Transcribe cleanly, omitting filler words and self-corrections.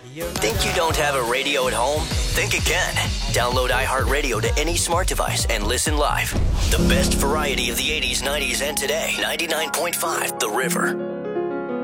Think you don't have a radio at home? Think again. Download iHeartRadio to any smart device and listen live. The best variety of the 80s, 90s, and today. 99.5 The River.